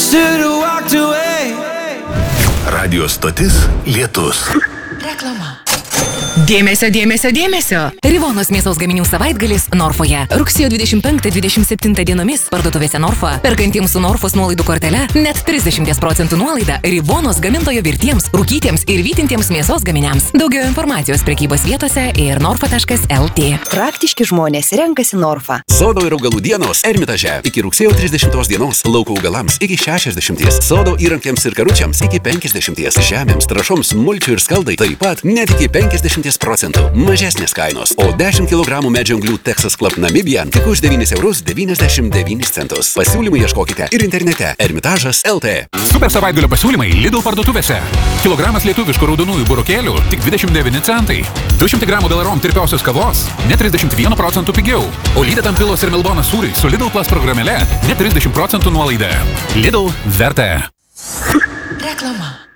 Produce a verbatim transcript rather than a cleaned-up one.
should've walked away. Radio stotis Lietus. Reklama. Dėmesio, dėmesio, dėmesio. Rivonos mėsos gaminių savaitgalis Norfoje. Rugsėjo dvidešimt penktą dvidešimt septintą dienomis parduotuvėse Norfa, perkantiems su Norfos nuolaidų kortele, net trisdešimt procentų nuolaida Rivonos gamintojo virtiems, rūkytiems ir vytintiems mėsos gaminiams. Daugiau informacijos prekybos vietose ir norfa taškas el tė. Praktiški žmonės renkasi Norfa. Sodo ir augalų dienos Ermitaže. Iki rugsėjo trisdešimtos dienos lauko augalams iki šešiasdešimties, sodo įrankiams ir karučiams iki penkiasdešimties, žemėms, trąšoms, mulčių ir skaldai taip pat net iki penkiasdešimties procentų mažesnės kainos, o dešimt kilogramų medžio anglių Texas Club Namibian tik už devynis eurus devyniasdešimt devynis centus. Pasiūlymų ieškokite ir internete ermitažas taškas el tė. Super savaitgalio pasiūlymai Lidl parduotuvėse. Kilogramas lietuviškų raudonųjų burokėlių tik dvidešimt devyni centai. du šimtai gramų Delarom tirpiosios kavos net trisdešimt vienu procentu pigiau. O Lyda Tampilos ir Melbonas sūriai su Lidl Plus programėle net trisdešimt procentų nuolaida. Lidl verta. Reklama.